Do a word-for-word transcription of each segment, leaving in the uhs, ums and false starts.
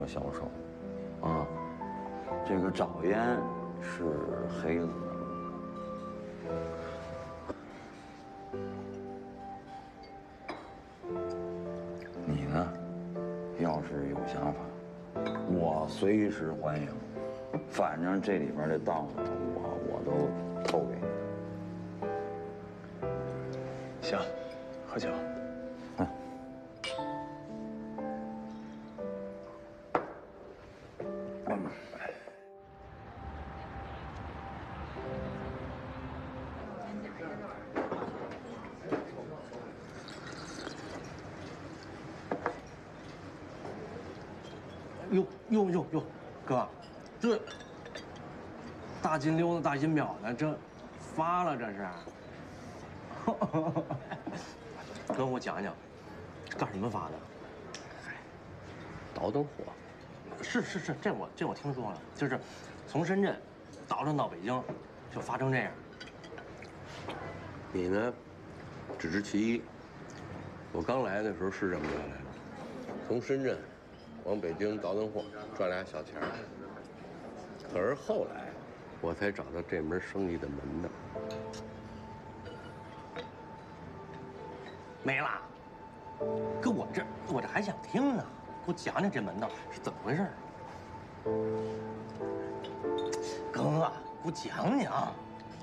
销售，啊，这个找烟是黑子的。你呢，要是有想法，我随时欢迎。反正这里边的道呢，我我都透给你。 行，喝酒。 嗯。 哟哟哟哟，哥，这大金溜子、大金表的，这发了这是？哥，我讲讲，干什么发的？ 嗨，倒腾货。 是是是，这我这我听说了，就是从深圳倒腾到北京，就发成这样。 你呢，只知其一。我刚来的时候是这么着来的，从深圳往北京倒腾货，赚俩小钱儿。可是后来，我才找到这门生意的门道。 没了，哥，我这我这还想听呢，给我讲讲这门道是怎么回事。哥，给我讲讲。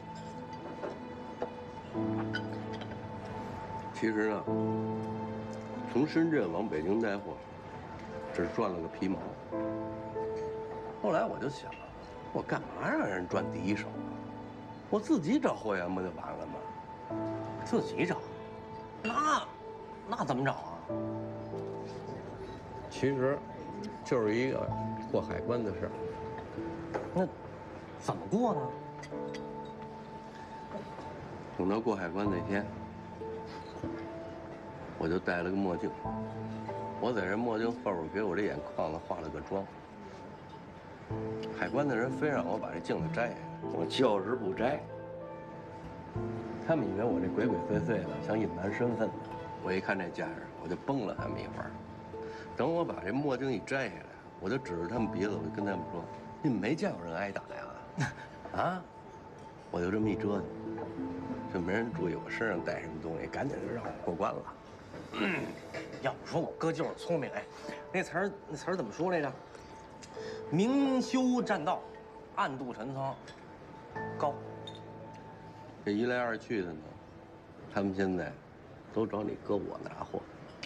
其实呢，从深圳往北京带货，只赚了个皮毛。后来我就想，我干嘛让人赚第一手啊？我自己找货源不就完了吗？ 自己找，那那怎么找啊？ 其实，就是一个过海关的事儿。 那怎么过呢？ 等到过海关那天，我就戴了个墨镜。我在这墨镜后边给我这眼眶子化了个妆。海关的人非让我把这镜子摘下来， 我就是不摘。 他们以为我这鬼鬼祟祟的，想隐瞒身份呢。我一看这架势，我就崩了他们一会儿。等我把这墨镜一摘下来，我就指着他们鼻子，我就跟他们说：“你们没见过人挨打呀？啊！”我就这么一折腾，就没人注意我身上带什么东西，赶紧就让我过关了。 嗯，要不说我哥就是聪明，哎，那词儿那词儿怎么说来着？明修栈道，暗度陈仓，高。 这一来二去的呢，他们现在都找你哥我拿货。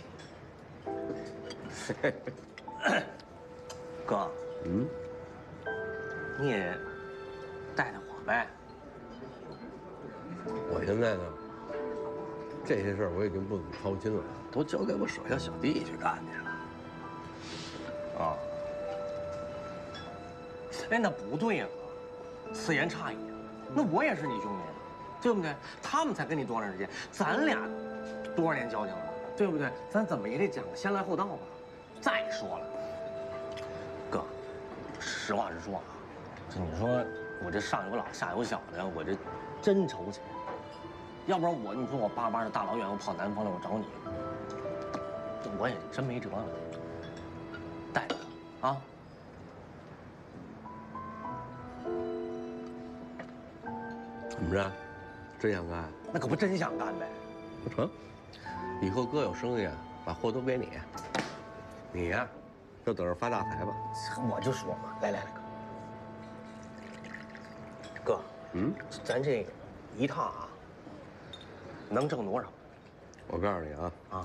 哥， 嗯， 你也带带我呗。 我现在呢，这些事儿我已经不怎么操心了，都交给我手下小弟去干去了。 啊。哎，那不对呀，此言差矣。那我也是你兄弟，对不对？他们才跟你多长时间？咱俩多少年交情了，对不对？咱怎么也得讲个先来后到吧。再说了，哥，实话实说啊，这你说我这上有老下有小的，我这真愁钱。要不然我，你说我巴巴的大老远我跑南方来我找你，这我也真没辙了。带着他啊。 怎么着？真想干？ 那可不真想干呗。 不成，以后哥有生意，把货都给你。你呀，就等着发大财吧。 我就说嘛，来来来，哥，哥， 嗯， 咱这一趟啊，能挣多少？ 我告诉你啊， 啊，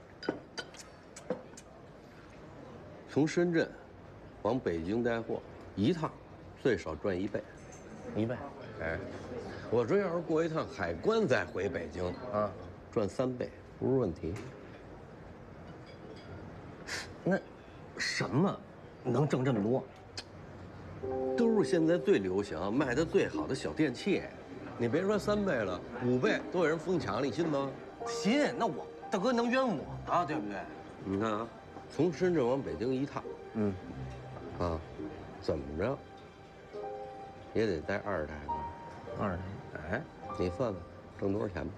从深圳往北京带货，一趟最少赚一倍。 一倍。 哎，我说要是过一趟海关再回北京啊，赚三倍不是问题。 那什么能挣这么多？ 都是现在最流行、卖的最好的小电器。你别说三倍了，五倍都有人疯抢，你信吗？ 信？那我大哥能冤我啊，对不对？ 你看啊，从深圳往北京一趟， 嗯， 啊，怎么着也得带二十台吧？ 二十。 哎，你算算挣多少钱吧？